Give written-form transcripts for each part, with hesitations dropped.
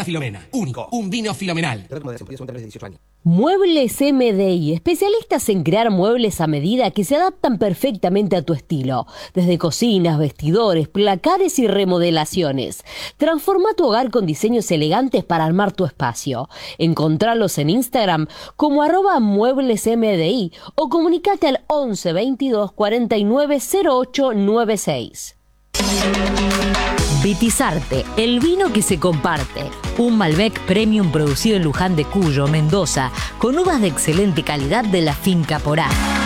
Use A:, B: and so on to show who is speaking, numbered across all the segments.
A: Santa Filomena. Único. Un vino filomenal.
B: Muebles MDI, especialistas en crear muebles a medida que se adaptan perfectamente a tu estilo. Desde cocinas, vestidores, placares y remodelaciones. Transforma tu hogar con diseños elegantes para armar tu espacio. Encontralos en Instagram como @mueblesmdi o comunicate al 11 22 49 08 96.
C: Vitizarte, el vino que se comparte. Un Malbec Premium producido en Luján de Cuyo, Mendoza, con uvas de excelente calidad de la finca Porá.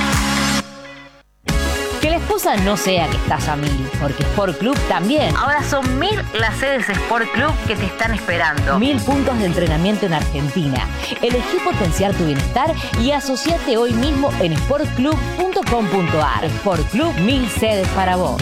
C: Que la excusa no sea que estás a 1000, porque Sport Club también. Ahora son 1000 las sedes Sport Club que te están esperando. 1000 puntos de entrenamiento en Argentina. Elegí potenciar tu bienestar y asociate hoy mismo en sportclub.com.ar. Sport Club, 1000 sedes para vos.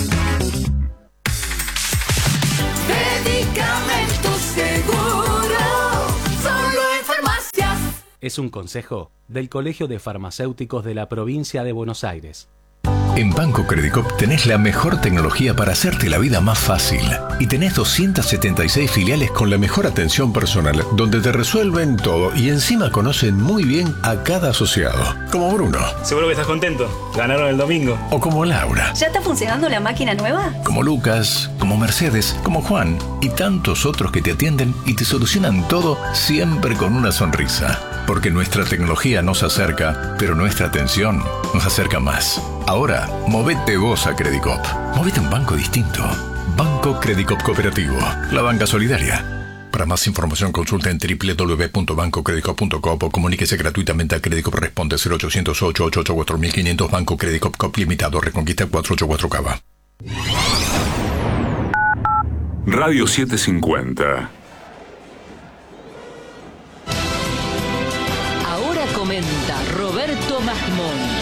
D: Medicamentos Seguro, solo en farmacias.
E: Es un consejo del Colegio de Farmacéuticos de la Provincia de Buenos Aires.
F: En Banco Credicop tenés la mejor tecnología para hacerte la vida más fácil. Y tenés 276 filiales con la mejor atención personal, donde te resuelven todo y encima conocen muy bien a cada asociado. Como Bruno.
G: Seguro que estás contento. Ganaron el domingo.
F: O como Laura.
H: ¿Ya está funcionando la máquina nueva?
F: Como Lucas, como Mercedes, como Juan y tantos otros que te atienden y te solucionan todo siempre con una sonrisa. Porque nuestra tecnología nos acerca, pero nuestra atención nos acerca más. Ahora, movete vos a Credicop. Movete a un banco distinto. Banco Credicop Cooperativo. La banca solidaria. Para más información consulta en www.bancocredicop.com o comuníquese gratuitamente a Credicop. Responde 0800 888 4500. Banco Credicop Cop Limitado. Reconquista 484 Cava.
I: Radio 750.
B: Ahora comenta Roberto Magmón.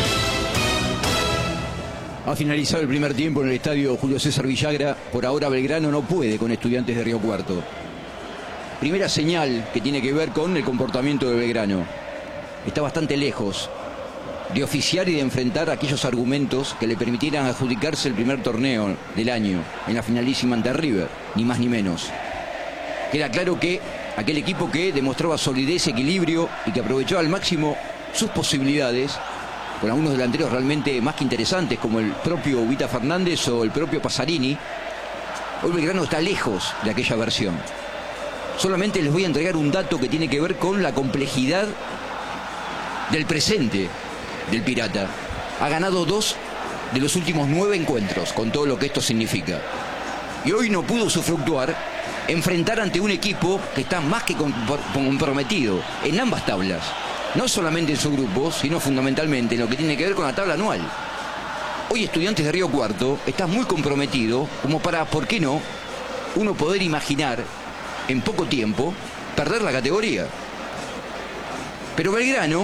J: Ha finalizado el primer tiempo en el estadio Julio César Villagra. Por ahora Belgrano no puede con Estudiantes de Río Cuarto. Primera señal que tiene que ver con el comportamiento de Belgrano. Está bastante lejos de oficiar y de enfrentar aquellos argumentos que le permitieran adjudicarse el primer torneo del año en la finalísima ante River, ni más ni menos. Queda claro que aquel equipo que demostraba solidez, equilibrio y que aprovechó al máximo sus posibilidades, con algunos delanteros realmente más que interesantes, como el propio Ubita Fernández o el propio Passarini. Hoy Belgrano está lejos de aquella versión. Solamente les voy a entregar un dato que tiene que ver con la complejidad del presente del Pirata. Ha ganado 2 de los últimos 9 encuentros, con todo lo que esto significa. Y hoy no pudo usufructuar, enfrentar ante un equipo que está más que comprometido en ambas tablas. No solamente en su grupo, sino fundamentalmente en lo que tiene que ver con la tabla anual. Hoy Estudiantes de Río Cuarto está muy comprometido como para, ¿por qué no?, uno poder imaginar en poco tiempo perder la categoría. Pero Belgrano,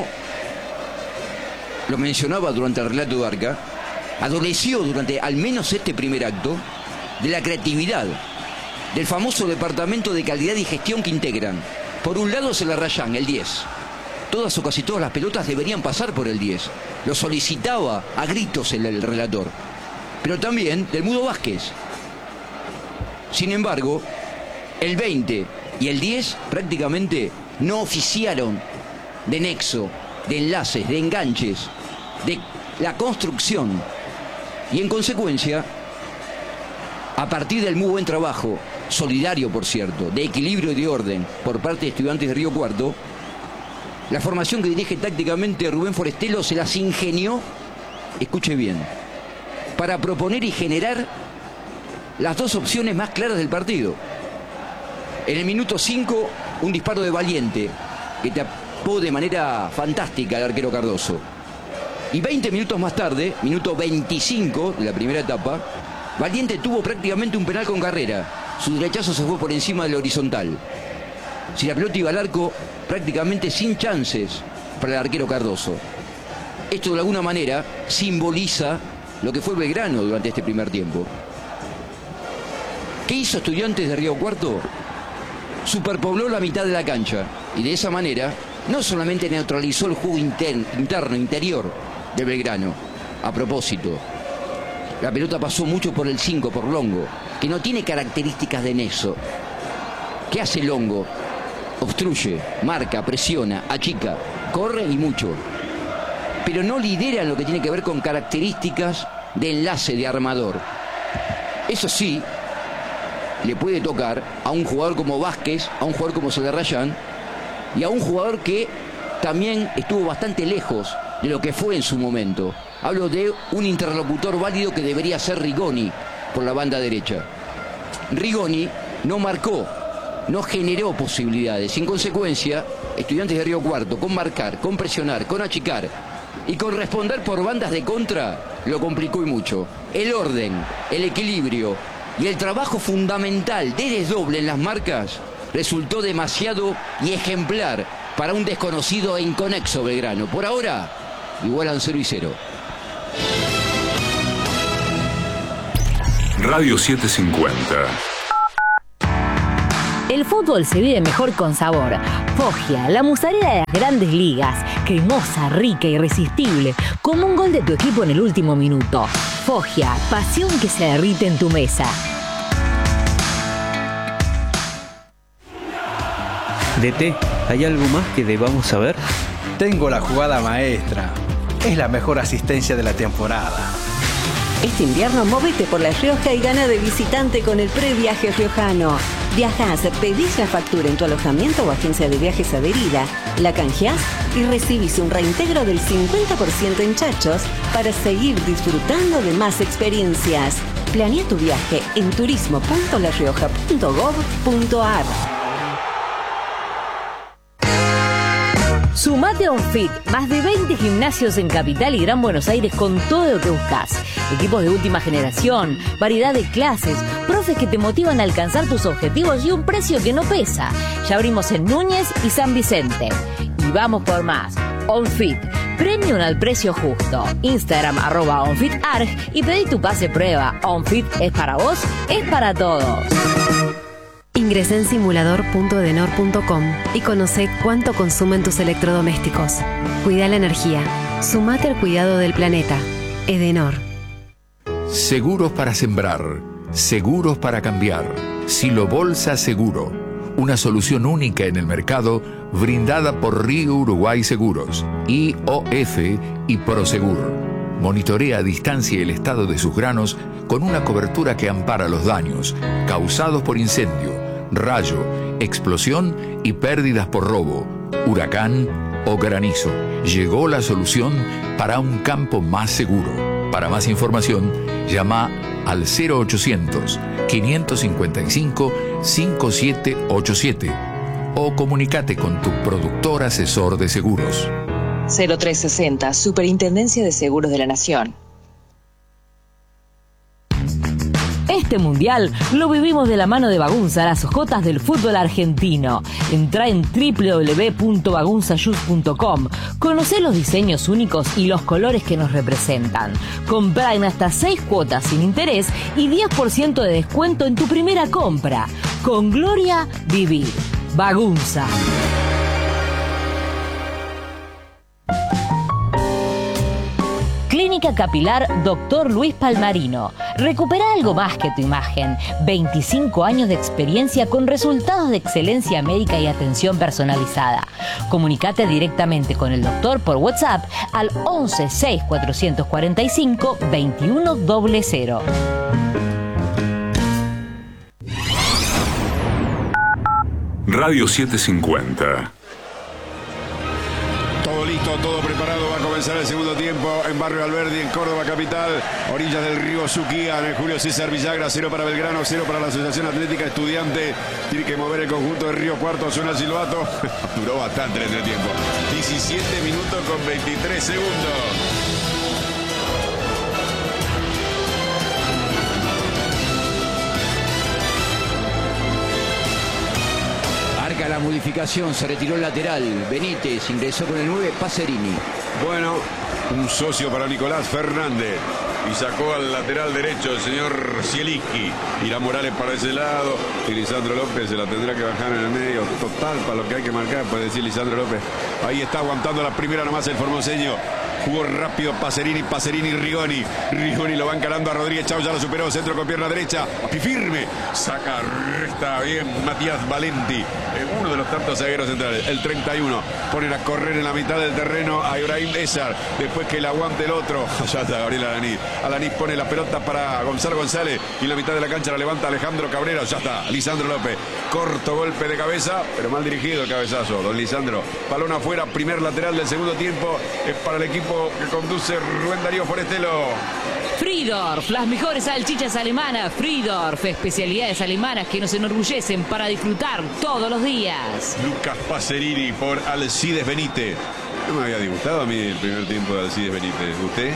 J: lo mencionaba durante el relato de Arca, adoleció durante al menos este primer acto de la creatividad, del famoso departamento de calidad y gestión que integran. Por un lado Celarrayán, el 10. Todas o casi todas las pelotas deberían pasar por el 10. Lo solicitaba a gritos el relator. Pero también del Mudo Vázquez. Sin embargo, el 20 y el 10 prácticamente no oficiaron de nexo, de enlaces, de enganches, de la construcción. Y en consecuencia, a partir del muy buen trabajo, solidario por cierto, de equilibrio y de orden por parte de Estudiantes de Río Cuarto, la formación que dirige tácticamente Rubén Forestelo se las ingenió, escuche bien, para proponer y generar las dos opciones más claras del partido. En el minuto 5, un disparo de Valiente, que tapó de manera fantástica al arquero Cardoso. Y 20 minutos más tarde, minuto 25 de la primera etapa, Valiente tuvo prácticamente un penal con carrera. Su derechazo se fue por encima del horizontal. Si la pelota iba al arco, prácticamente sin chances para el arquero Cardoso. Esto de alguna manera simboliza lo que fue Belgrano durante este primer tiempo. ¿Qué hizo Estudiantes de Río Cuarto? Superpobló la mitad de la cancha y de esa manera no solamente neutralizó el juego interno, interior de Belgrano. A propósito, la pelota pasó mucho por el 5, por Longo, que no tiene características de nexo, ¿Qué hace Longo? Obstruye, marca, presiona, achica, corre y mucho. Pero no lidera en lo que tiene que ver con características de enlace, de armador. Eso sí, le puede tocar a un jugador como Vázquez, a un jugador como Celarrayán y a un jugador que también estuvo bastante lejos de lo que fue en su momento. Hablo de un interlocutor válido que debería ser Rigoni por la banda derecha. Rigoni no marcó, no generó posibilidades. En consecuencia, Estudiantes de Río Cuarto, con marcar, con presionar, con achicar y con responder por bandas de contra, lo complicó y mucho. El orden, el equilibrio y el trabajo fundamental de desdoble en las marcas resultó demasiado y ejemplar para un desconocido e inconexo Belgrano. Por ahora, igualan 0-0.
I: Radio 750.
C: El fútbol se vive mejor con sabor. Foggia, la mozzarella de las grandes ligas. Cremosa, rica, irresistible. Como un gol de tu equipo en el último minuto. Foggia, pasión que se derrite en tu mesa.
K: DT, ¿hay algo más que debamos saber?
L: Tengo la jugada maestra. Es la mejor asistencia de la temporada.
M: Este invierno móvete por La Rioja y gana de visitante con el previaje riojano. Viajás, pedís la factura en tu alojamiento o agencia de viajes adherida, la canjeás y recibís un reintegro del 50% en chachos para seguir disfrutando de más experiencias. Planea tu viaje en turismo.larioja.gov.ar.
C: Sumate a OnFit, más de 20 gimnasios en Capital y Gran Buenos Aires con todo lo que buscas. Equipos de última generación, variedad de clases, profes que te motivan a alcanzar tus objetivos y un precio que no pesa. Ya abrimos en Núñez y San Vicente. Y vamos por más. OnFit, premium al precio justo. Instagram @OnFitArg y pedí tu pase prueba. OnFit es para vos, es para todos.
N: Ingresa en simulador.edenor.com y conoce cuánto consumen tus electrodomésticos. Cuida la energía. Sumate al cuidado del planeta. Edenor.
F: Seguros para sembrar, seguros para cambiar. Silo Bolsa Seguro, una solución única en el mercado brindada por Río Uruguay Seguros, IOF y Prosegur. Monitorea a distancia el estado de sus granos con una cobertura que ampara los daños causados por incendio, rayo, explosión y pérdidas por robo, huracán o granizo. Llegó la solución para un campo más seguro. Para más información, llama al 0800-555-5787 o comunícate con tu productor asesor de seguros.
O: 0360, Superintendencia de Seguros de la Nación.
C: Este mundial lo vivimos de la mano de Bagunza, las jotas del fútbol argentino. Entrá en www.bagunzashoes.com. Conocé los diseños únicos y los colores que nos representan. Comprá en hasta 6 cuotas sin interés y 10% de descuento en tu primera compra. Con gloria, vivir. Bagunza. Clínica Capilar Dr. Luis Palmarino. Recupera algo más que tu imagen. 25 años de experiencia con resultados de excelencia médica y atención personalizada. Comunicate directamente con el doctor por WhatsApp al 11 6 445 2100.
I: Radio 750.
P: Todo listo, todo preparado, va a comenzar el segundo tiempo en Barrio Alberdi, en Córdoba capital, orillas del río Suquía, en el Julio César Villagra, 0 para Belgrano, 0 para la Asociación Atlética Estudiante. Tiene que mover el conjunto de Río Cuarto, suena el silbato. Duró bastante el entretiempo. 17 minutos con 23 segundos.
J: La modificación, se retiró el lateral. Benítez ingresó con el 9, Pacerini.
P: Bueno, un socio para Nicolás Fernández. Y sacó al lateral derecho el señor Zielinski. Irá Morales para ese lado. Y Lisandro López se la tendrá que bajar en el medio. Total para lo que hay que marcar, puede decir Lisandro López. Ahí está aguantando la primera nomás el formoseño. Jugó rápido Pacerini, Rigoni. Rigoni lo va encarando a Rodríguez. Chau ya lo superó. Centro con pierna derecha. Firme. Saca, resta bien Matías Valenti. Uno de los tantos zagueros centrales. El 31. Ponen a correr en la mitad del terreno a Ibrahim César. Después que le aguante el otro. Ya está Gabriel Alanis. Alanis pone la pelota para Gonzalo González. Y en la mitad de la cancha la levanta Alejandro Cabrera. Ya está. Lisandro López. Corto golpe de cabeza. Pero mal dirigido el cabezazo. Don Lisandro. Balón afuera. Primer lateral del segundo tiempo. Es para el equipo que conduce Rubén Darío Forestelo.
C: Friedorf, las mejores salchichas alemanas. Friedorf, especialidades alemanas que nos enorgullecen para disfrutar todos los días.
P: Lucas Pacerini por Alcides Benítez. No me había disgustado a mí el primer tiempo de Alcides Benítez. ¿Usted?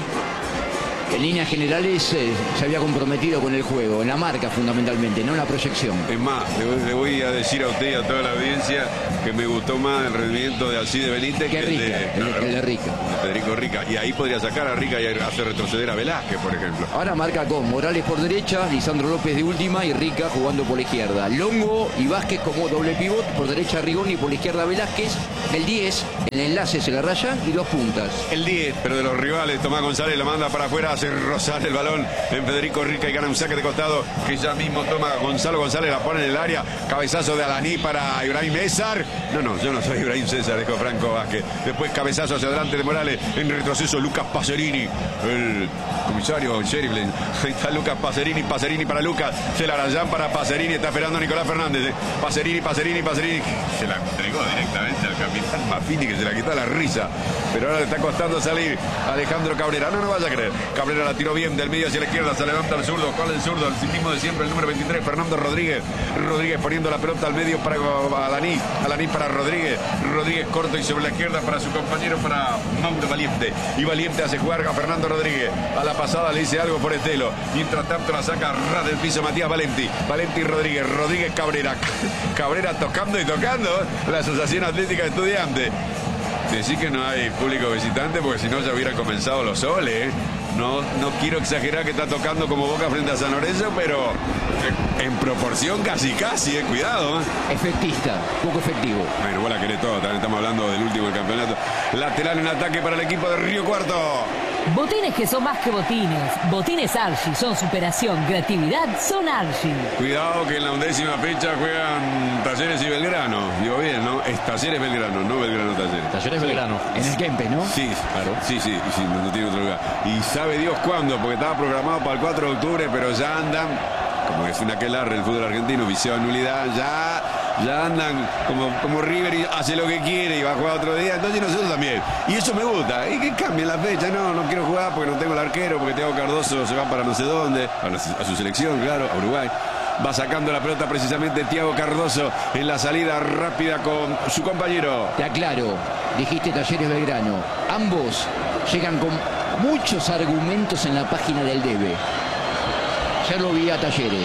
J: En líneas generales se había comprometido con el juego, en la marca fundamentalmente, no en la proyección.
P: Es más, le voy a decir a usted y a toda la audiencia que me gustó más el rendimiento de Alcides Benítez que
J: el de Rica.
P: De Federico Rica. Y ahí podría sacar a Rica y hacer retroceder a Velázquez, por ejemplo.
J: Ahora marca con Morales por derecha, Lisandro López de última y Rica jugando por la izquierda. Longo y Vázquez como doble pivot, por derecha Rigoni y por la izquierda Velázquez. El 10, el enlace se la raya y dos puntas.
P: El 10, pero de los rivales, Tomás González la manda para afuera, hace rozar el balón en Federico Rica y gana un saque de costado que ya mismo toma Gonzalo González, la pone en el área. Cabezazo de Alaní para Ibrahim César. No, yo no soy Ibrahim César, dijo Franco Vázquez. Después cabezazo hacia adelante de Morales. En retroceso Lucas Pacerini, el comisario Sheriff. Ahí está Lucas Pacerini para Lucas. Celarayán para Pacerini, está esperando Nicolás Fernández. Pacerini. Se la entregó directamente al capitán Maffini, que se la quitó la risa. Pero ahora le está costando salir Alejandro Cabrera. No vaya a creer. Cabrera la tiró bien del medio hacia la izquierda. Se levanta el zurdo. ¿Cuál es el zurdo? El mismo de siempre, el número 23, Fernando Rodríguez. Rodríguez poniendo la pelota al medio para Alaní. Alaní para Rodríguez. Rodríguez corto y sobre la izquierda para su compañero, para Mauro Valiente. Y Valiente hace jugar a Fernando Rodríguez. A la pasada le dice algo por Estelo. Mientras tanto la saca ras del piso Matías Valenti. Valenti y Rodríguez. Rodríguez Cabrera. Cabrera tocando y tocando. La Asociación Atlética de Estudiantes. Decir que no hay público visitante porque si no ya hubieran comenzado los soles. No quiero exagerar que está tocando como Boca frente a San Lorenzo, pero en proporción casi, cuidado.
J: Efectista, poco efectivo.
P: Bueno, vos la querés todo, también estamos hablando del último del campeonato. Lateral en ataque para el equipo de Río Cuarto.
C: Botines que son más que botines. Botines Archie son superación, creatividad, son Archie.
P: Cuidado que en la 11ª fecha juegan Talleres y Belgrano. Digo bien, ¿no? Es Talleres Belgrano, no Belgrano Talleres.
K: Talleres Belgrano.
J: En el Kempe, ¿no?
P: Sí, claro. Sí, no tiene otro lugar. Y sabe Dios cuándo, porque estaba programado para el 4 de octubre, pero ya andan, como es una aquelarre el fútbol argentino, viciado en nulidad, ya andan como River y hace lo que quiere y va a jugar otro día, entonces nosotros también. Y eso me gusta, y que cambien la fecha, no quiero jugar porque no tengo el arquero, porque Thiago Cardoso se va para no sé dónde, a su selección, claro, a Uruguay. Va sacando la pelota precisamente Thiago Cardoso en la salida rápida con su compañero.
J: Te aclaro, dijiste Talleres Belgrano. Ambos llegan con muchos argumentos en la página del DB. Ya lo vi a Talleres.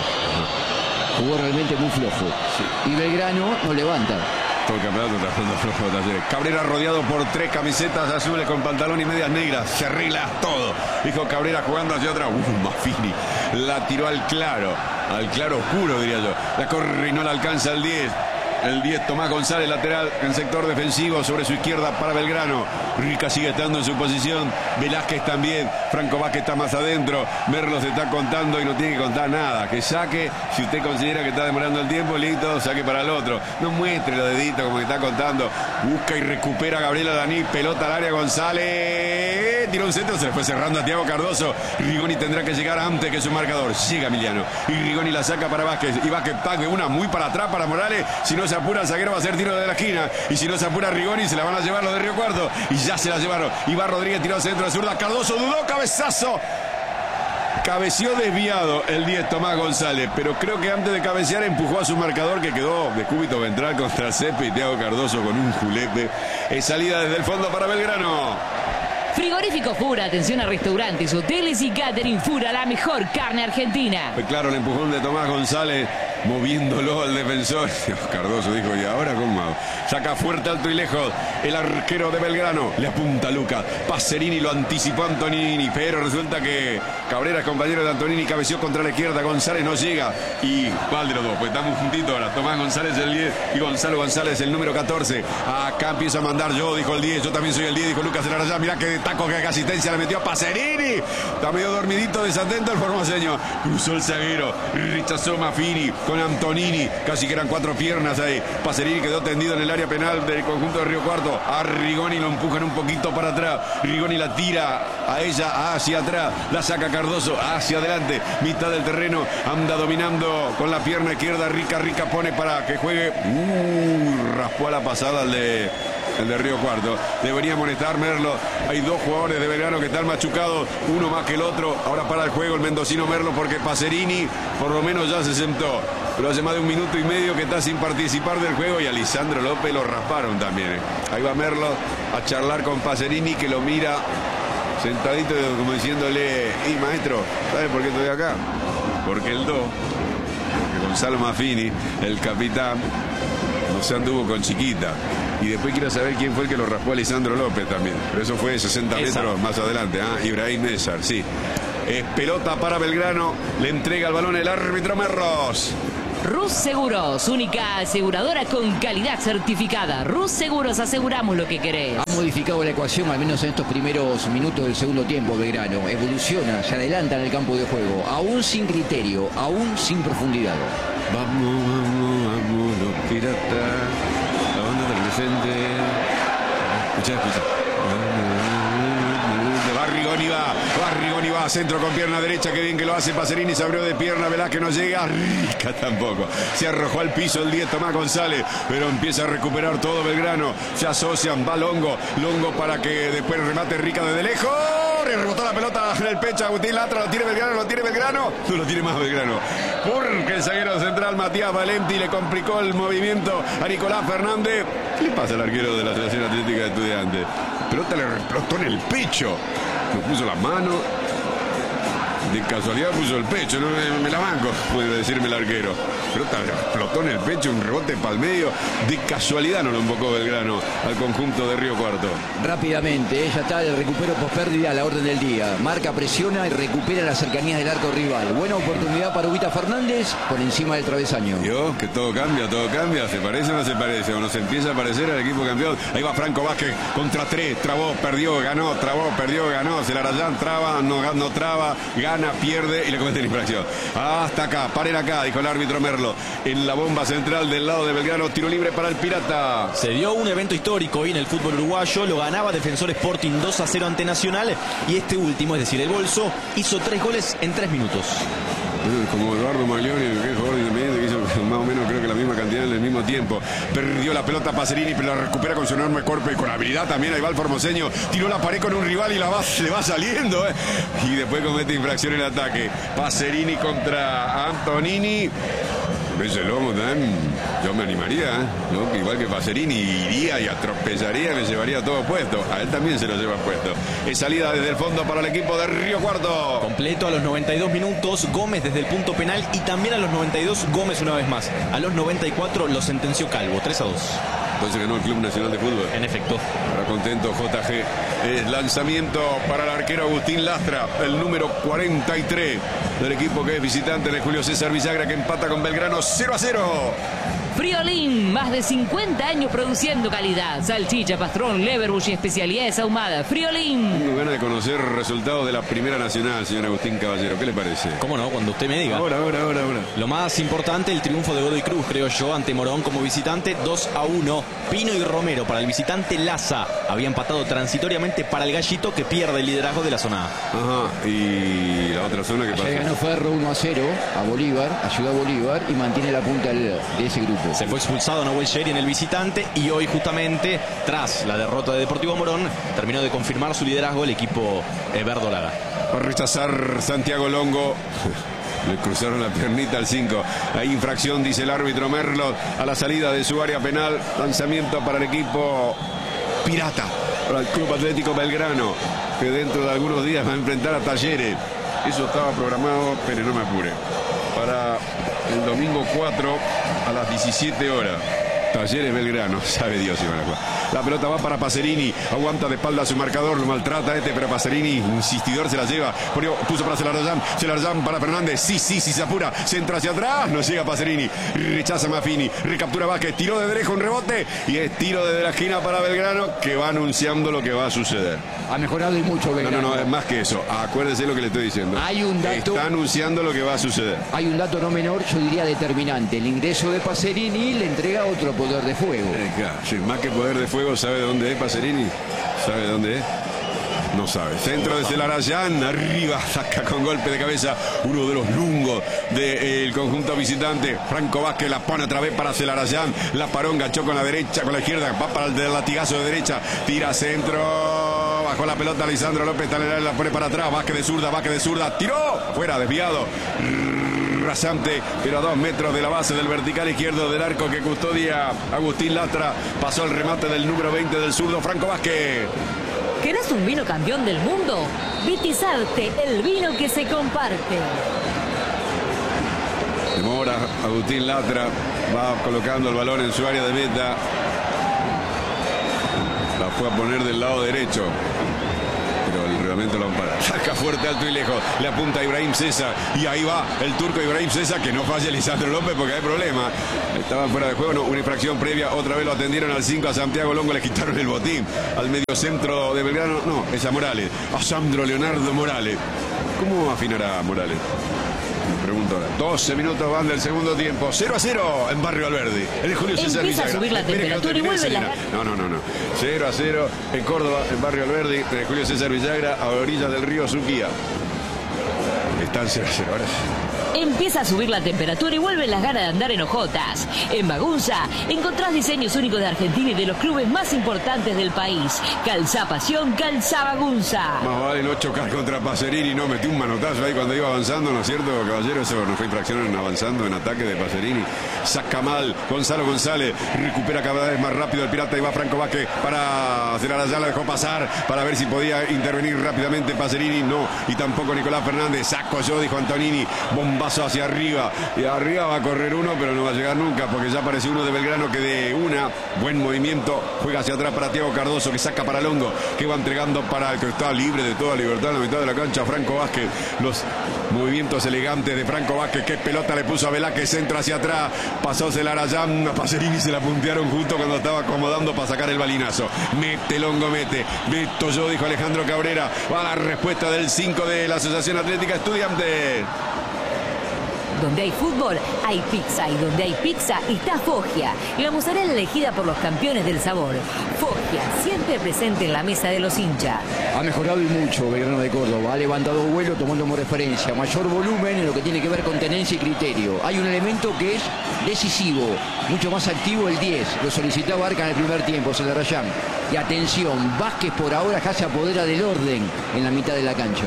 J: Jugó realmente muy flojo. Sí. Y Belgrano no levanta.
P: Todo el campeonato está jugando flojo de Talleres. Cabrera rodeado por 3 camisetas azules con pantalón y medias negras. Se arregla todo. Dijo Cabrera jugando hacia otra. Maffini la tiró al claro oscuro, diría yo. La corre y no la alcanza el 10. El 10, Tomás González, lateral en sector defensivo, sobre su izquierda para Belgrano. Rica sigue estando en su posición. Velázquez también. Franco Vázquez está más adentro. Merlos está contando y no tiene que contar nada. Que saque, si usted considera que está demorando el tiempo, listo, saque para el otro. No muestre los deditos como que está contando. Busca y recupera Gabriel Alaní. Pelota al área, González. Tiró un centro, se le fue cerrando a Thiago Cardoso. Rigoni tendrá que llegar antes que su marcador. Llega Emiliano. Y Rigoni la saca para Vázquez. Y Vázquez pague una muy para atrás para Morales. Si no se apura el zaguero va a hacer tiro de la esquina. Y si no se apura Rigoni, se la van a llevar los de Río Cuarto. Y ya se la llevaron. Y va Rodríguez, tiró centro de zurda. Cardoso dudó, cabezazo. Cabeció desviado el 10 Tomás González, pero creo que antes de cabecear empujó a su marcador que quedó de cúbito ventral contra Cepe y Thiago Cardoso con un julepe. Es salida desde el fondo para Belgrano.
C: Frigorífico Fura, atención a restaurantes, hoteles y catering Fura, la mejor carne argentina.
P: Fue claro el empujón de Tomás González moviéndolo al defensor. Cardoso dijo, ¿y ahora cómo hago? Saca fuerte, alto y lejos el arquero de Belgrano. Le apunta a Luca. Pacerini lo anticipó Antonini, pero resulta que Cabrera, compañero de Antonini, cabeció contra la izquierda. González no llega y va de los dos, pues estamos juntitos ahora. Tomás González el 10 y Gonzalo González el número 14. Acá empieza a mandar yo, dijo el 10. Yo también soy el 10, dijo Lucas Larayán. Mirá que taco, que asistencia le metió a Pacerini. Está medio dormidito, desatento el formoseño. Cruzó el zaguero, rechazó Maffini con Antonini. Casi que eran 4 piernas ahí. Pacerini quedó tendido en el área penal del conjunto de Río Cuarto. A Rigoni lo empujan un poquito para atrás. Rigoni la tira a ella hacia atrás. La saca Cardoso hacia adelante. Mitad del terreno. Anda dominando con la pierna izquierda. Rica pone para que juegue. Raspó a la pasada el de Río Cuarto. Debería molestar Merlo. Hay 2 jugadores de Belgrano que están machucados, uno más que el otro. Ahora para el juego el mendocino Merlo, porque Pacerini por lo menos ya se sentó. Pero hace más de 1 minuto y medio que está sin participar del juego, y a Lisandro López lo rasparon también. Ahí va Merlo a charlar con Pacerini, que lo mira sentadito como diciéndole, y maestro, ¿sabes por qué estoy acá? Porque el 2, porque Gonzalo Maffini, el capitán, no se anduvo con chiquita. Y después quiero saber quién fue el que lo raspó a Lisandro López también. Pero eso fue 60 metros más adelante. Ibrahim Nézar, sí. Es pelota para Belgrano. Le entrega el balón el árbitro Merlos.
C: Rus Seguros, única aseguradora con calidad certificada. Rus Seguros, aseguramos lo que querés.
J: Ha modificado la ecuación, al menos en estos primeros minutos del segundo tiempo, Belgrano. Evoluciona, se adelanta en el campo de juego. Aún sin criterio, aún sin profundidad.
P: Vamos, los piratas. La banda del presente. Escucha. Rigoni va a centro con pierna derecha, que bien que lo hace Pacerini, se abrió de pierna, Velázquez no llega, Rica tampoco, se arrojó al piso el 10 Tomás González, pero empieza a recuperar todo Belgrano, se asocian, va Longo para que después remate Rica desde lejos, y rebotó la pelota en el pecho, Agustín Latra, lo tiene Belgrano, no lo tiene más Belgrano, porque el zaguero central Matías Valenti le complicó el movimiento a Nicolás Fernández. ¿Qué le pasa al arquero de la Asociación Atlética de Estudiantes? Pelota le explotó en el pecho. No puso la mano, de casualidad puso el pecho, no me la banco, puede decirme el arquero. Pero explotó en el pecho, un rebote para el medio, de casualidad no lo invocó Belgrano al conjunto de Río Cuarto.
J: Rápidamente, ya está el recupero post pérdida a la orden del día. Marca, presiona y recupera las cercanías del arco rival. Buena oportunidad para Ubita Fernández por encima del travesaño.
P: Yo, que todo cambia, ¿se parece o no se parece? O nos empieza a parecer al equipo campeón. Ahí va Franco Vázquez contra 3, trabó, perdió, ganó, Celarayán traba, no traba, gana, pierde y le comete la infracción. Hasta acá, paren acá, dijo el árbitro Merlo. En la bomba central del lado de Belgrano, tiro libre para el Pirata.
Q: Se dio un evento histórico hoy en el fútbol uruguayo, lo ganaba Defensor Sporting 2-0 ante Nacional, y este último, es decir, el Bolso, hizo 3 goles en 3 minutos.
P: Como Eduardo Maglioni, que es jugador independiente, que hizo más o menos creo que la misma cantidad en el mismo tiempo. Perdió la pelota Pacerini, pero la recupera con su enorme cuerpo y con habilidad también. Ahí va el formoseño, tiró la pared con un rival y le va saliendo, y después comete infracción en el ataque. Pacerini contra Antonini. Ese lomo también, yo me animaría, ¿no? Igual que Pacerini, iría y atropellaría, me llevaría todo puesto. A él también se lo lleva puesto. Es salida desde el fondo para el equipo de Río Cuarto.
Q: Completo a los 92 minutos, Gómez desde el punto penal, y también a los 92 Gómez una vez más. A los 94 lo sentenció Calvo, 3-2.
P: Entonces ganó el Club Nacional de Fútbol.
Q: En efecto.
P: Ahora contento JG. Lanzamiento para el arquero Agustín Lastra, el número 43 del equipo que es visitante de Julio César Villagra, que empata con Belgrano 0-0.
C: Friolín, más de 50 años produciendo calidad. Salchicha, pastrón, leverbush y especialidades ahumadas. Friolín.
P: Tengo ganas de conocer resultados de la Primera Nacional, señor Agustín Caballero. ¿Qué le parece?
Q: ¿Cómo no? Cuando usted me diga.
P: Ahora.
Q: Lo más importante, el triunfo de Godoy Cruz, creo yo, ante Morón como visitante, 2-1. Pino y Romero para el visitante Laza. Había empatado transitoriamente para el Gallito, que pierde el liderazgo de la zona A.
P: Ajá. Y la otra zona que pasa.
J: Ya ganó Ferro 1-0 a Bolívar, a Ciudad Bolívar, y mantiene la punta de ese grupo.
Q: Se fue expulsado Nahuel Sheri en el visitante, y hoy justamente, tras la derrota de Deportivo Morón, terminó de confirmar su liderazgo el equipo verdolaga.
P: Va a rechazar Santiago Longo. Le cruzaron la piernita al 5. Hay infracción, dice el árbitro Merlo, a la salida de su área penal. Lanzamiento para el equipo Pirata, para el Club Atlético Belgrano, que dentro de algunos días va a enfrentar a Talleres. Eso estaba programado, pero no me apure. Para el domingo 4 a las 17 horas. Talleres Belgrano, sabe Dios si van a jugar. La pelota va para Pacerini, aguanta de espalda a su marcador, lo maltrata pero Pacerini, insistidor, se la lleva. Puso para Celarayán para Fernández, sí, se apura, se entra hacia atrás, no llega Pacerini, rechaza Maffini, recaptura Vázquez, tiró de derecha un rebote y es tiro desde la esquina para Belgrano, que va anunciando lo que va a suceder.
J: Ha mejorado y mucho Belgrano.
P: No, es más que eso, acuérdese lo que le estoy diciendo.
J: Hay un dato.
P: Está anunciando lo que va a suceder.
J: Hay un dato no menor, yo diría determinante. El ingreso de Pacerini le entrega otro poder de fuego.
P: Sí, más que poder de fuego, ¿sabe dónde es Pacerini? ¿Sabe dónde es? No sabe. Centro de Celarayán, arriba, saca con golpe de cabeza uno de los lungos del conjunto visitante. Franco Vázquez la pone otra vez para Celarayán. La paró, enganchó con la derecha, con la izquierda, va para el latigazo de derecha, tira centro, bajó la pelota Lisandro López, la pone para atrás, Vázquez de zurda, tiró, fuera, desviado. Rasante, pero a 2 metros de la base del vertical izquierdo del arco que custodia Agustín Lastra. Pasó el remate del número 20 del zurdo Franco Vázquez.
C: ¿Querés un vino campeón del mundo? Vitizarte, el vino que se comparte.
P: Demora Agustín Lastra, va colocando el balón en su área de meta. La fue a poner del lado derecho, pero el reglamento lo ampara. Saca fuerte, alto y lejos. Le apunta a Ibrahim César. Y ahí va el turco Ibrahim César, que no falle Lisandro López porque hay problema. Estaban fuera de juego, no, una infracción previa. Otra vez lo atendieron al 5 a Santiago Longo, le quitaron el botín. Al mediocentro de Belgrano, no, es a Morales. A Sandro Leonardo Morales. ¿Cómo afinará Morales? Me pregunto ahora. 12 minutos van del segundo tiempo. 0-0 en Barrio Alberdi. El de Julio César
C: Empieza
P: Villagra.
C: a subir la temperatura y vuelve la...
P: No. 0-0 en Córdoba, en Barrio Alberdi. De Julio César Villagra, a orillas del río Suquía. Están 0-0 ahora.
C: Empieza a subir la temperatura y vuelven las ganas de andar en hojotas. En Magunza encontrás diseños únicos de Argentina y de los clubes más importantes del país. Calzá Pasión, calzá Magunza.
P: Más vale no chocar contra Pacerini. No, metí un manotazo ahí cuando iba avanzando, ¿no es cierto, caballero? Eso no fue infracción en avanzando en ataque de Pacerini. Saca mal Gonzalo González. Recupera cada vez más rápido el pirata y va Franco Vázquez para Celarayán. La dejó pasar para ver si podía intervenir rápidamente Pacerini. No, y tampoco Nicolás Fernández. Saco yo, dijo Antonini. Bombazo hacia arriba. Y arriba va a correr uno, pero no va a llegar nunca porque ya apareció uno de Belgrano que de buen movimiento juega hacia atrás para Thiago Cardoso, que saca para Longo, que va entregando para el que está libre de toda libertad en la mitad de la cancha, Franco Vázquez. Los movimientos elegantes de Franco Vázquez, que pelota le puso a Velázquez, centra hacia atrás, pasó Celarayán, a Pacerini se la puntearon justo cuando estaba acomodando para sacar el balinazo. Mete Longo, meto yo, dijo Alejandro Cabrera. Va la respuesta del 5 de la Asociación Atlética Estudiantes.
C: Donde hay fútbol, hay pizza. Y donde hay pizza, está Foggia. La mozzarella elegida por los campeones del sabor. Foggia, siempre presente en la mesa de los hinchas.
J: Ha mejorado y mucho Belgrano de Córdoba. Ha levantado vuelo tomando como referencia. Mayor volumen en lo que tiene que ver con tenencia y criterio. Hay un elemento que es decisivo. Mucho más activo el 10. Lo solicitaba Arca en el primer tiempo, Celarayán. Y atención, Vázquez por ahora ya se apodera del orden en la mitad de la cancha.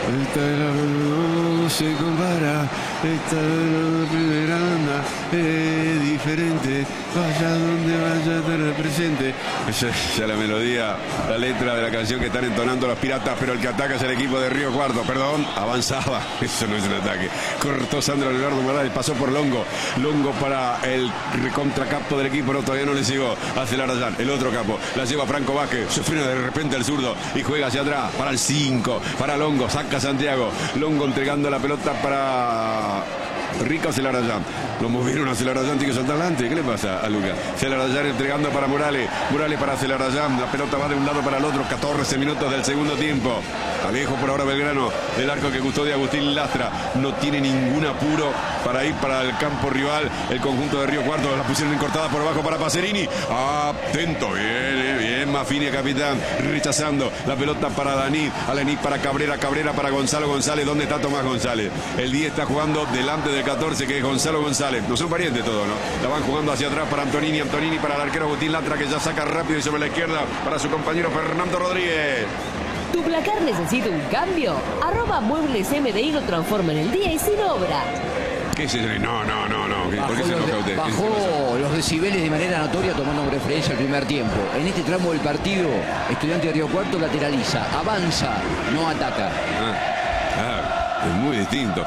P: No se compara, esta primera banda es diferente, vaya donde vaya te represente. Esa es ya la melodía, la letra de la canción que están entonando los piratas, pero el que ataca es el equipo de Río Cuarto, perdón, avanzaba, eso no es un ataque. Cortó Sandro Leonardo Morales, pasó por Longo para el recontracapo del equipo, no, todavía no le llegó a Celarayán, el otro capo, la lleva Franco Vázquez, se frena de repente el zurdo y juega hacia atrás, para el 5, para Longo, saca Santiago, Longo entregando la pelota para Rico Celarayán. Lo movieron a Celarayán, tiene que saltar adelante. ¿Qué le pasa a Lucas? Celarayán entregando para Morales. Morales para Celarayán. La pelota va de un lado para el otro. 14 minutos del segundo tiempo. Alejo por ahora Belgrano del arco que custodia Agustín Lastra. No tiene ningún apuro para ir para el campo rival. El conjunto de Río Cuarto. La pusieron cortada por abajo para Pacerini. Atento. Bien. Maffini, capitán. Rechazando la pelota para Danit. Alenit para Cabrera. Cabrera para Gonzalo González. ¿Dónde está Tomás González? El 10 está jugando delante del 14, que es Gonzalo González. No son parientes todos, ¿no? La van jugando hacia atrás para Antonini. Antonini para el arquero Agustín Lastra, que ya saca rápido y sobre la izquierda para su compañero Fernando Rodríguez.
B: ¿Tu placar necesita un cambio? Muebles MDI lo transforma en el día y sin obra.
P: ¿Qué es eso? No. ¿Por qué se enoja usted?
J: Bajó los decibeles de manera notoria tomando como referencia el primer tiempo. En este tramo del partido, Estudiante de Río Cuarto lateraliza, avanza, no ataca.
P: Es muy distinto.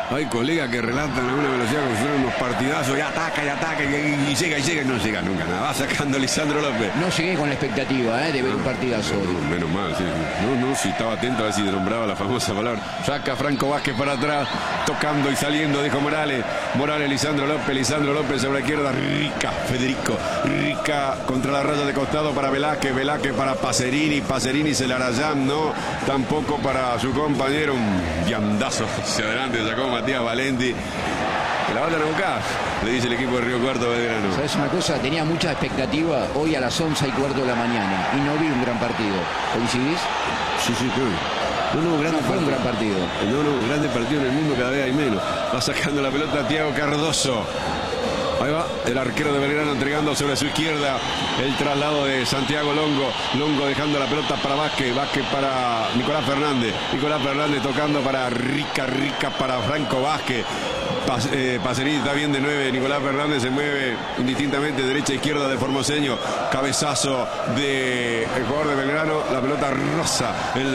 P: Hay colegas que relatan a una velocidad como si fueran unos partidazos, y ataca, y llega, y no llega nunca nada. Va sacando Lisandro López.
J: No llegué con la expectativa de ver un partidazo.
P: Menos mal, sí. No, si estaba atento a ver si nombraba la famosa palabra. Saca Franco Vázquez para atrás, tocando y saliendo, dijo Morales. Morales, Lisandro López sobre la izquierda. Rica, Federico. Rica contra la raya de costado para Velázquez para Pacerini, Celarayán, no. Tampoco para su compañero. Un viandazo hacia adelante, sacó Matías Valenti. La van a buscar, le dice el equipo de Río Cuarto Belgrano.
J: ¿Sabes una cosa? Tenía mucha expectativa hoy a las 11:15 de la mañana y no vi un gran partido. ¿Coincidís?
P: Sí, claro. No, grande
J: fue un gran partido.
P: No, grande partido en el mundo, cada vez hay menos. Va sacando la pelota Thiago Cardoso. Ahí va el arquero de Belgrano entregando sobre su izquierda el traslado de Santiago Longo. Longo dejando la pelota para Vázquez para Nicolás Fernández tocando para Rica para Franco Vázquez. Pacerini está bien de 9. Nicolás Fernández se mueve indistintamente derecha e izquierda de Formoseño. Cabezazo del jugador de Belgrano. La pelota rosa. El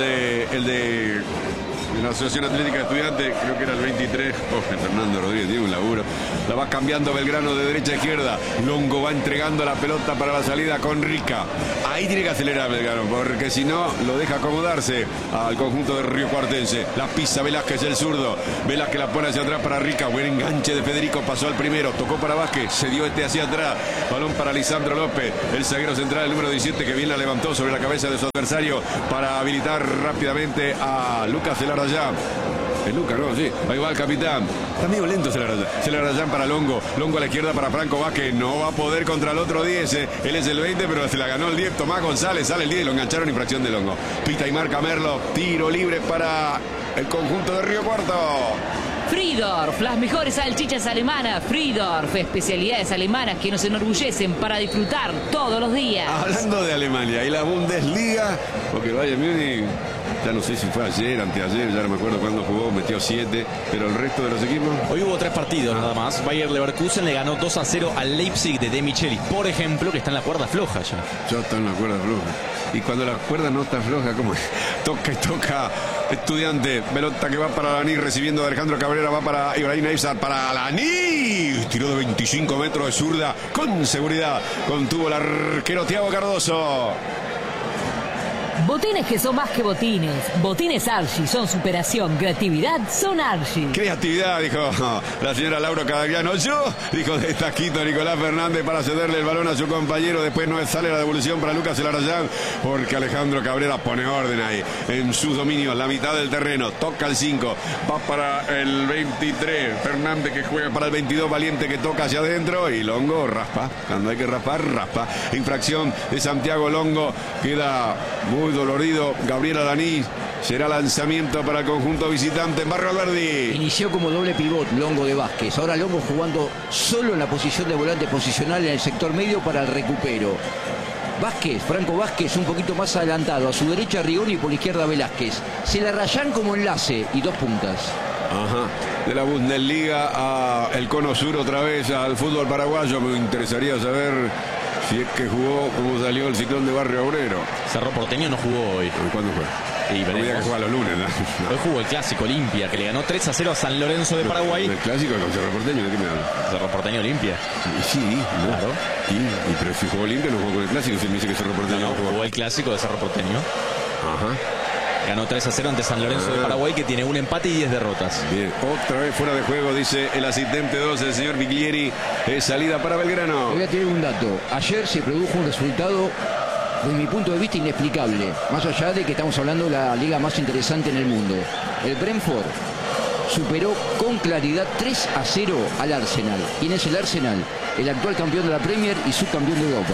P: de la Asociación Atlética de Estudiantes, creo que era el 23. Fernando Rodríguez tiene un laburo. La va cambiando Belgrano de derecha a izquierda. Longo va entregando la pelota para la salida con Rica. Ahí tiene que acelerar Belgrano, porque si no lo deja acomodarse al conjunto de Río Cuartense. La pisa Velázquez, el zurdo. Velázquez la pone hacia atrás para Rica. Buen enganche de Federico, pasó al primero, tocó para Vázquez, se dio hacia atrás. Balón para Lisandro López, el zaguero central, el número 17, que bien la levantó sobre la cabeza de su adversario para habilitar rápidamente a Lucas Celarayán. Es Lucas, ¿no? Sí. Ahí va el capitán. Está medio lento Celarayán para Longo. Longo a la izquierda para Franco Vázquez. No va a poder contra el otro 10. Él es el 20, pero se la ganó el 10. Tomás González sale el 10 y lo engancharon, infracción de Longo. Pita y marca Merlo. Tiro libre para el conjunto de Río Cuarto.
C: Friedorf, las mejores salchichas alemanas. Friedorf, especialidades alemanas que nos enorgullecen para disfrutar todos los días.
P: Hablando de Alemania y la Bundesliga, porque el Bayern Múnich, ya no sé si fue ayer, anteayer, ya no me acuerdo cuándo jugó, metió 7, pero el resto de los equipos.
Q: Hoy hubo 3 partidos nada más. Bayer Leverkusen le ganó 2-0 al Leipzig de Michelis, por ejemplo, que está en la cuerda floja ya.
P: Ya está en la cuerda floja. Y cuando la cuerda no está floja, ¿cómo es? Toca y toca Estudiante. Pelota que va para Alaní, recibiendo de Alejandro Cabrera, va para Ibrahim Neissar, para Alaní. Tiró de 25 metros de zurda, con seguridad. Contuvo el arquero Thiago Cardoso.
C: Botines que son más que botines. Botines Archie son superación. Creatividad son Archie.
P: Creatividad, dijo la señora Laura Cadagliano. Yo, dijo de taquito Nicolás Fernández para cederle el balón a su compañero. Después no sale la devolución para Lucas Celarayán, porque Alejandro Cabrera pone orden ahí en sus dominios, la mitad del terreno. Toca el 5, va para el 23. Fernández que juega para el 22. Valiente que toca hacia adentro. Y Longo raspa. Cuando hay que raspar, raspa. Infracción de Santiago Longo. Queda muy dolorido Gabriel Alaní. Será lanzamiento para el conjunto visitante en Barrio Alberdi.
J: Inició como doble pivot Longo de Vázquez. Ahora Longo jugando solo en la posición de volante posicional en el sector medio para el recupero. Vázquez, Franco Vázquez un poquito más adelantado. A su derecha Rigoni y por la izquierda Velázquez. Celarayán como enlace y 2 puntas.
P: Ajá. De la Bundesliga a el Cono Sur otra vez al fútbol paraguayo. Me interesaría saber si es que jugó, cómo salió el Ciclón de Barrio Obrero.
Q: Cerro Porteño no jugó hoy.
P: ¿Cuándo fue?
Q: Y
P: había que jugar los lunes, ¿no?
Q: Hoy jugó el Clásico Olimpia, que le ganó 3-0 a San Lorenzo de Paraguay.
P: ¿El Clásico con Cerro Porteño? ¿De qué me hablas?
Q: Cerro Porteño Olimpia.
P: Sí, ¿no?
Q: Claro.
P: Y pero si jugó Olimpia no jugó con el Clásico, si me dice que Cerro Porteño
Q: no jugó el Clásico de Cerro Porteño.
P: Ajá.
Q: Ganó 3-0 ante San Lorenzo de Paraguay, que tiene un empate y 10 derrotas.
P: Bien, otra vez fuera de juego, dice el asistente 12, el señor Viglieri. Es salida para Belgrano.
J: Voy a tener un dato. Ayer se produjo un resultado, desde mi punto de vista, inexplicable. Más allá de que estamos hablando de la liga más interesante en el mundo. El Brentford superó con claridad 3-0 al Arsenal. ¿Quién es el Arsenal? El actual campeón de la Premier y subcampeón de Europa.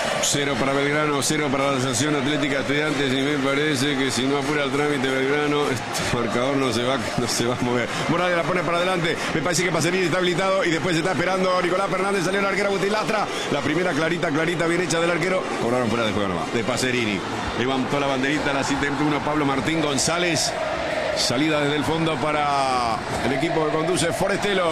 P: 0 para Belgrano, 0 para la Asociación Atlética de Estudiantes, y me parece que si no apura el trámite Belgrano, este marcador no se va a mover. Morales la pone para adelante, me parece que Pacerini está habilitado y después se está esperando Nicolás Fernández, salió el arquero Butilastra, la primera clarita, bien hecha del arquero, cobraron fuera de juego nomás, de Pacerini. Levantó la banderita, la asistente 1, Pablo Martín González, salida desde el fondo para el equipo que conduce Forestelo.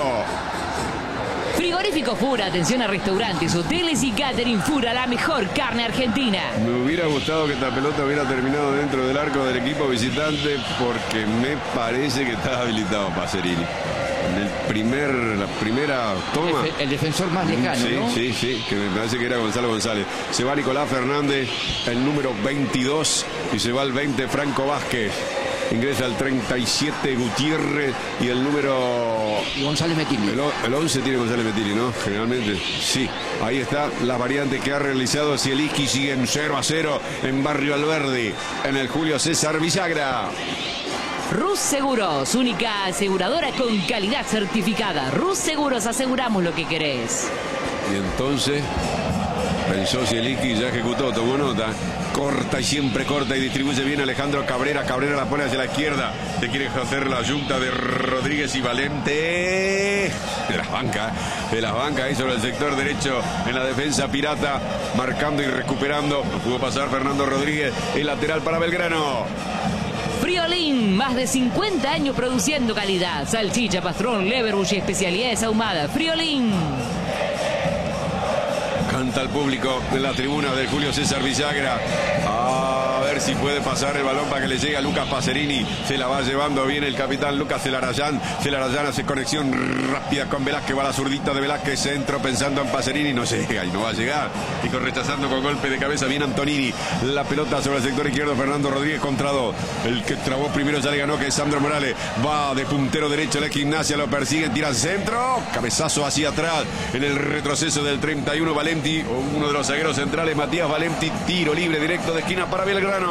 C: Frigorífico Fura, atención a restaurantes, hoteles y catering. Fura, la mejor carne argentina.
P: Me hubiera gustado que esta pelota hubiera terminado dentro del arco del equipo visitante, porque me parece que está habilitado Pacerini. la primera toma.
J: El defensor más lejano,
P: sí,
J: ¿no?
P: Sí, que me parece que era Gonzalo González. Se va Nicolás Fernández, el número 22, y se va el 20 Franco Vázquez. Ingresa el 37 Gutiérrez y el número...
J: González Metilli.
P: El 11 tiene González Metilli, ¿no? Generalmente, sí. Ahí está la variante que ha realizado Zielinski. Siguen 0-0 en Barrio Alberdi, en el Julio César Villagra.
C: Rus Seguros, única aseguradora con calidad certificada. Rus Seguros, aseguramos lo que querés.
P: Y entonces pensó Zielinski, ya ejecutó, tomó nota. Corta y siempre corta y distribuye bien Alejandro Cabrera. Cabrera la pone hacia la izquierda. Se quiere hacer la yunta de Rodríguez y Valente. De las bancas ahí sobre el sector derecho en la defensa pirata. Marcando y recuperando. Pudo pasar Fernando Rodríguez. El lateral para Belgrano.
C: Friolín, más de 50 años produciendo calidad. Salchicha, pastrón, leverbush y especialidades ahumadas. Friolín.
P: Canta el público en la tribuna del Julio César Villagra. A ver si puede pasar el balón para que le llegue a Lucas Pacerini. Se la va llevando bien el capitán Lucas Celarayán. Celarayán hace conexión rápida con Velázquez. Va la zurdita de Velázquez. Centro pensando en Pacerini. No llega y no va a llegar. Y rechazando con golpe de cabeza bien Antonini. La pelota sobre el sector izquierdo. Fernando Rodríguez contra dos. El que trabó primero ya le ganó, que es Sandro Morales. Va de puntero derecho. La Gimnasia lo persigue. Tira al centro. Cabezazo hacia atrás. En el retroceso del 31 Valenti. Uno de los zagueros centrales, Matías Valenti. Tiro libre directo de esquina para Belgrano.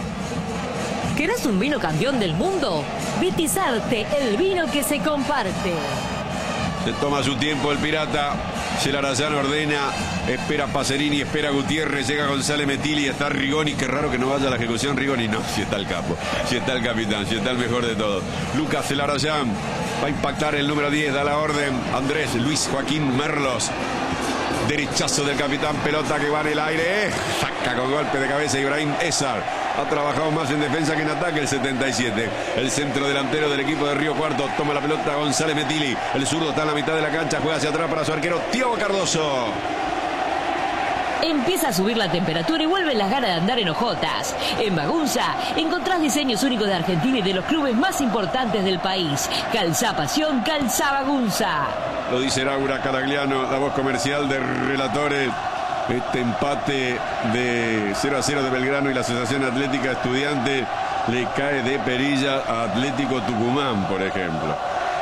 C: ¿Querés un vino campeón del mundo? Vitizarte, el vino que se comparte.
P: Se toma su tiempo el pirata. Celarayán ordena, espera Pacerini, espera Gutiérrez, llega González Metilli, está Rigoni. Qué raro que no vaya a la ejecución Rigoni. No, si está el capo, si está el capitán, si está el mejor de todos. Lucas Celarayán va a impactar el número 10, da la orden Andrés Luis Joaquín Merlos. Derechazo del capitán, pelota que va en el aire. Saca con golpe de cabeza Ibrahim Ezar. Ha trabajado más en defensa que en ataque el 77. El centro delantero del equipo de Río Cuarto. Toma la pelota González Metilli. El zurdo está en la mitad de la cancha. Juega hacia atrás para su arquero Tiago Cardoso.
C: Empieza a subir la temperatura y vuelven las ganas de andar en hojotas. En Bagunza encontrás diseños únicos de Argentina y de los clubes más importantes del país. Calzá Pasión, Calzá Bagunza.
P: Lo dice Laura Caragliano, la voz comercial de Relatores. Este empate de 0-0 de Belgrano y la Asociación Atlética Estudiante le cae de perilla a Atlético Tucumán, por ejemplo.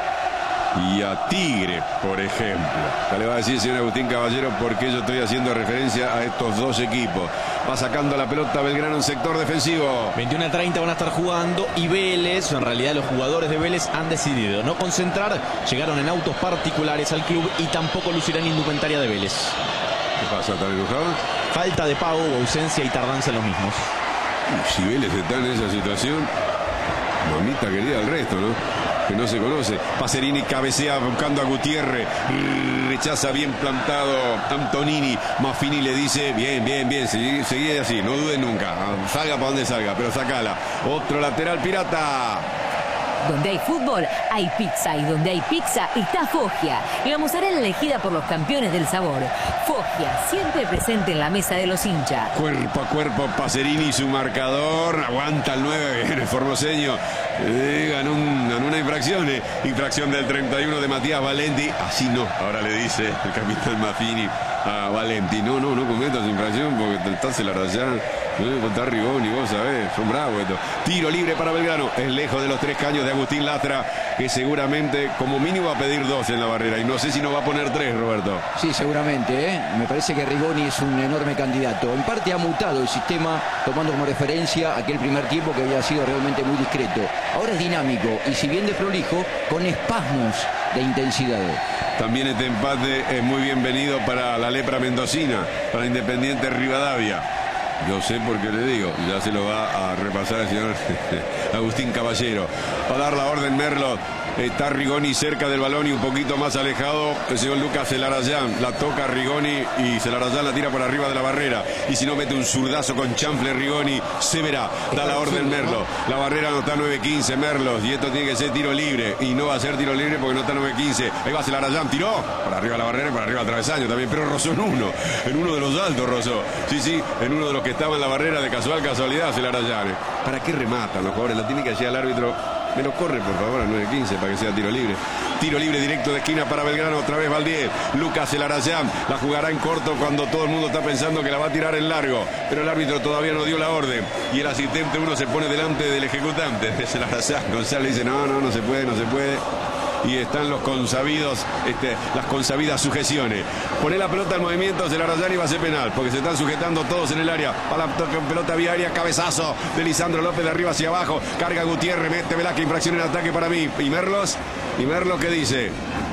P: Y a Tigre, por ejemplo. Ya le va a decir, señor Agustín Caballero, por qué yo estoy haciendo referencia a estos dos equipos. Va sacando la pelota Belgrano en sector defensivo.
Q: 21:30 van a estar jugando y Vélez, en realidad los jugadores de Vélez han decidido no concentrar. Llegaron en autos particulares al club y tampoco lucirán indumentaria de Vélez.
P: ¿Qué pasa? ¿Están enojados?
Q: Falta de pago, ausencia y tardanza en los mismos.
P: Si Vélez está en esa situación, mamita querida al resto, ¿no? Que no se conoce. Pacerini cabecea buscando a Gutiérrez. Rechaza bien plantado Antonini. Maffini le dice, bien, seguí así, no dudes nunca. Salga para donde salga, pero sacala. Otro lateral pirata.
C: Donde hay fútbol, hay pizza. Y donde hay pizza, está Foggia. La mozzarella elegida por los campeones del sabor. Foggia, siempre presente en la mesa de los hinchas.
P: Cuerpo a cuerpo, Pacerini, su marcador. Aguanta el 9, el formoseño. Ganó una infracción. Infracción del 31 de Matías Valenti. Así no, ahora le dice el capitán Maffini a Valenti. No cometas infracción porque te estás Celarayán. No debe contar Rigoni, vos sabés, son bravos estos. Tiro libre para Belgrano. Es lejos de los 3 caños de Agustín Lastra, que seguramente como mínimo va a pedir 2 en la barrera. Y no sé si no va a poner 3, Roberto.
J: Sí, seguramente. Me parece que Rigoni es un enorme candidato. En parte ha mutado el sistema, tomando como referencia aquel primer tiempo que había sido realmente muy discreto. Ahora es dinámico y si bien de prolijo, con espasmos de intensidad.
P: También este empate es muy bienvenido para la lepra mendocina, para Independiente Rivadavia. Yo sé por qué le digo, ya se lo va a repasar el señor Agustín Caballero. Va a dar la orden Merlo. Está Rigoni cerca del balón y un poquito más alejado el señor Lucas Celarayán. La toca Rigoni y Celarayán la tira por arriba de la barrera. Y si no, mete un zurdazo con chanfle Rigoni. Se verá. Da la orden Merlo. La barrera no está 9-15 Merlos. Y esto tiene que ser tiro libre. Y no va a ser tiro libre porque no está 9-15. Ahí va Celarayán. Tiró. Por arriba de la barrera y por arriba del travesaño también. Pero rozó en uno de los altos rozó. Sí, en uno de los que estaba en la barrera de casualidad Celarayán. ¿Para qué rematan los jugadores? La tiene que hacer el árbitro Me lo corre, por favor, a 9:15 para que sea tiro libre. Tiro libre directo de esquina para Belgrano, otra vez Valdier. Lucas Elarayán la jugará en corto cuando todo el mundo está pensando que la va a tirar en largo. Pero el árbitro todavía no dio la orden. Y el asistente uno se pone delante del ejecutante. Es Elarayán. González dice, no se puede. Y están los consabidos, las consabidas sujeciones. Pone la pelota en movimiento, Elarayán y va a ser penal, porque se están sujetando todos en el área. Para la pelota viaria, cabezazo de Lisandro López de arriba hacia abajo. Carga Gutiérrez, mete Velázquez, infracción en ataque para mí. ¿Y Merlos qué dice?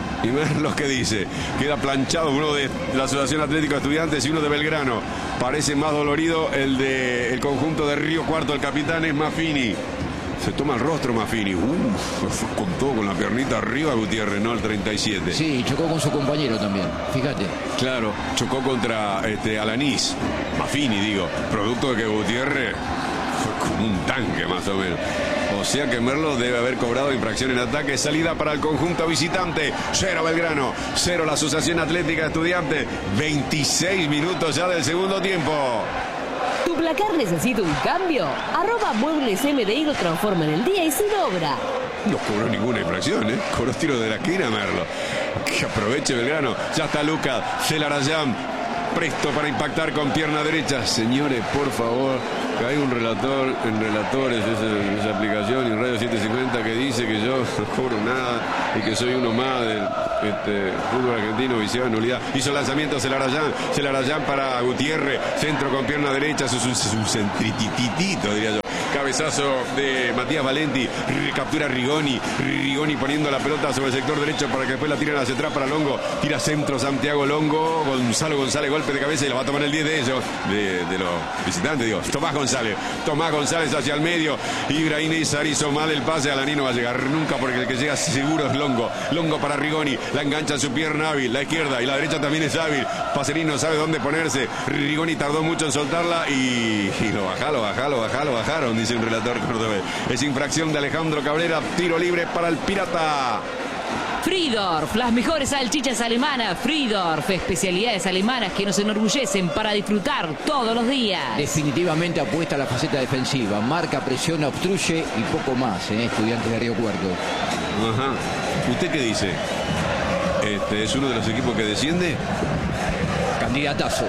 P: Queda planchado uno de la Asociación Atlético de Estudiantes y uno de Belgrano. Parece más dolorido el conjunto de Río Cuarto. El capitán es Maffini. Se toma el rostro Maffini. Con todo, con la piernita arriba Gutiérrez, ¿no? El 37.
J: Sí, chocó con su compañero también, fíjate.
P: Claro, chocó contra Alanís. Maffini, digo. Producto de que Gutiérrez fue como un tanque, más o menos. O sea que Merlo debe haber cobrado infracción en ataque. Salida para el conjunto visitante. 0 Belgrano, 0 la Asociación Atlética de Estudiantes. 26 minutos ya del segundo tiempo.
B: ¿Tu placar necesita un cambio? @Muebles MDI lo transforma en el día y sin obra.
P: No cobró ninguna infracción, cobró tiro de la esquina Merlo. Que aproveche Belgrano. Ya está Lucas Elarayán presto para impactar con pierna derecha. Señores, por favor, que hay un relator en Relatores, esa aplicación, en Radio 750, que dice que yo no cobro nada y que soy uno más del fútbol argentino viciado en nulidad. Hizo lanzamiento Elarayán para Gutiérrez, centro con pierna derecha, es un centrititito, diría yo. Cabezazo de Matías Valenti, captura Rigoni poniendo la pelota sobre el sector derecho para que después la tiren hacia atrás para Longo, tira centro Santiago Longo, Gonzalo González, golpe de cabeza y la va a tomar el 10 de ellos, de los visitantes, digo, Tomás González hacia el medio, Ibrahim Izar hizo mal el pase, Alaní no va a llegar nunca porque el que llega seguro es Longo para Rigoni, la engancha en su pierna hábil, la izquierda y la derecha también es hábil, Pacerini no sabe dónde ponerse, Rigoni tardó mucho en soltarla y lo bajaron, dice un relator cordobés. Es infracción de Alejandro Cabrera, tiro libre para el Pirata.
C: Friedorf, las mejores salchichas alemanas. Friedorf, especialidades alemanas que nos enorgullecen para disfrutar todos los días.
J: Definitivamente apuesta a la faceta defensiva. Marca, presiona, obstruye y poco más, Estudiantes de Río Cuarto.
P: Ajá. ¿Usted qué dice? ¿Es uno de los equipos que desciende?
J: Candidatazo.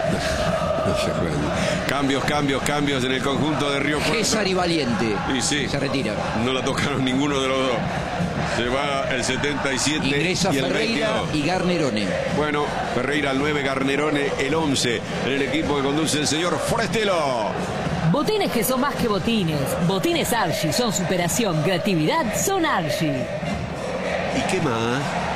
P: Cambios en el conjunto de Río Cuarto.
J: César y Valiente.
P: Y sí,
J: se retira.
P: No la tocaron ninguno de los dos. Se va el 77
J: Ingresa
P: y el
J: Ferreira
P: 22.
J: y Garnerone.
P: Bueno, Ferreira el 9, Garnerone el 11. En el equipo que conduce el señor Forestelo.
C: Botines que son más que botines. Botines Archie son superación, creatividad, son Archie.
P: ¿Y qué más?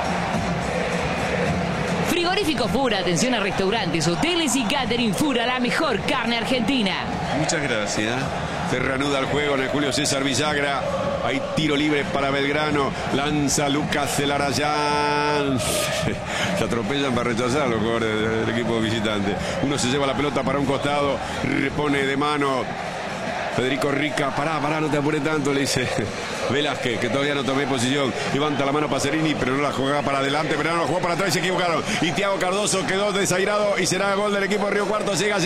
C: Frigorífico Fura, atención a restaurantes, hoteles y catering. Fura, la mejor carne argentina.
P: Muchas gracias. Se reanuda el juego en el Julio César Villagra. Hay tiro libre para Belgrano. Lanza Lucas Elarayán. Se atropellan para rechazar los jugadores del equipo visitante. Uno se lleva la pelota para un costado. Repone de mano. Federico Rica, pará, no te apures tanto, le dice Velázquez, que todavía no tomé posición. Levanta la mano Pacerini, pero no la juega para adelante, pero no la jugó para atrás y se equivocaron. Y Thiago Cardoso quedó desairado y será gol del equipo de Río Cuarto. Llegó,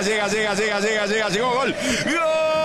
P: gol. ¡Gol!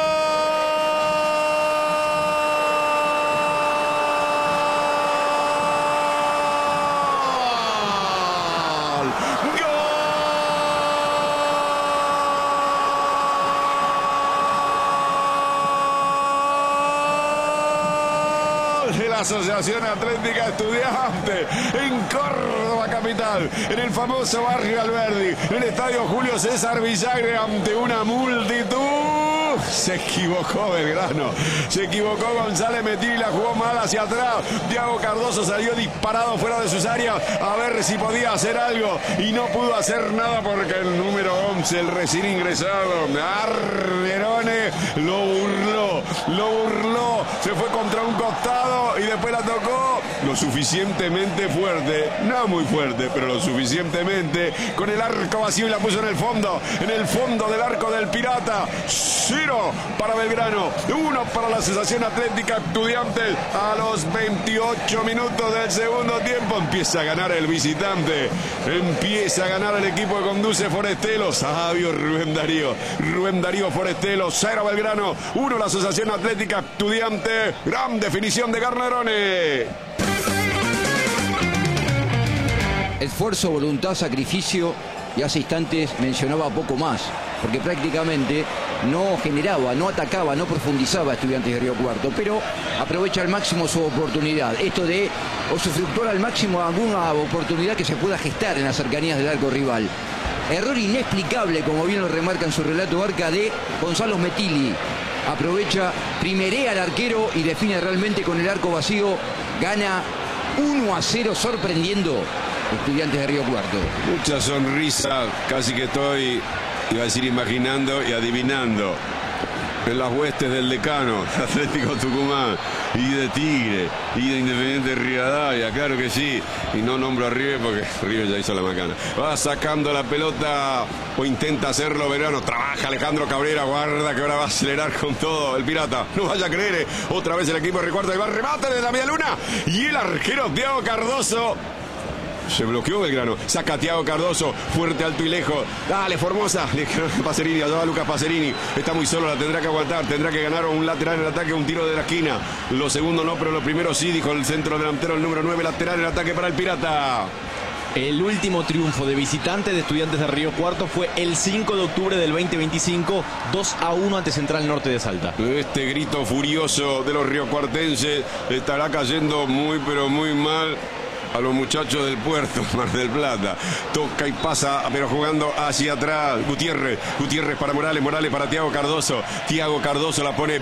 P: De la Asociación Atlética Estudiante en Córdoba capital, en el famoso barrio Alberdi, en el estadio Julio César Villagra, ante una multitud. Se equivocó Belgrano, se equivocó González Metí, la jugó mal hacia atrás. Thiago Cardoso salió disparado fuera de sus áreas a ver si podía hacer algo y no pudo hacer nada porque el número 11, el recién ingresado Garnerone, lo burló, se fue contra un costado y después la tocó lo suficientemente fuerte, no muy fuerte, pero lo suficientemente, con el arco vacío y la puso en el fondo del arco del Pirata. 0 para Belgrano, 1 para la Asociación Atlética Estudiantes. A los 28 minutos del segundo tiempo empieza a ganar el visitante, empieza a ganar el equipo que conduce Forestelo, sabio Rubén Darío Forestelo. 0 Belgrano, 1 la Asociación Atlética Estudiante. Gran definición de Garnerone.
J: Esfuerzo, voluntad, sacrificio, y hace instantes mencionaba poco más, porque prácticamente no generaba, no atacaba, no profundizaba Estudiantes de Río Cuarto, pero aprovecha al máximo su oportunidad. Esto de usufructuar al máximo alguna oportunidad que se pueda gestar en las cercanías del arco rival. Error inexplicable, como bien lo remarca en su relato Barca, de Gonzalo Metilli. Aprovecha, primerea al arquero y define realmente con el arco vacío. Gana 1-0 sorprendiendo Estudiantes de Río Cuarto.
P: Mucha sonrisa, casi que estoy, iba a decir, imaginando y adivinando en las huestes del decano Atlético Tucumán y de Tigre y de Independiente Rivadavia, claro que sí, y no nombro a River porque River ya hizo la macana. Va sacando la pelota o intenta hacerlo Belgrano, trabaja Alejandro Cabrera, guarda que ahora va a acelerar con todo el Pirata, no vaya a creer, otra vez el equipo de Río Cuarto, y va a remate desde la media luna y el arquero Thiago Cardoso. Se bloqueó Belgrano, saca a Thiago Cardoso, fuerte, alto y lejos. Dale, Formosa, le quedó Pacerini, allá va Lucas Pacerini. Está muy solo, la tendrá que aguantar, tendrá que ganar un lateral en el ataque, un tiro de la esquina. Lo segundo no, pero lo primero sí, dijo el centro delantero, el número 9, lateral en ataque para el Pirata.
Q: El último triunfo de visitante de Estudiantes de Río Cuarto fue el 5 de octubre del 2025, 2-1 ante Central Norte de Salta.
P: Este grito furioso de los riocuartenses estará cayendo muy, pero muy mal a los muchachos del puerto, Mar del Plata. Toca y pasa, pero jugando hacia atrás. Gutiérrez para Morales, Morales para Thiago Cardoso. Thiago Cardoso la pone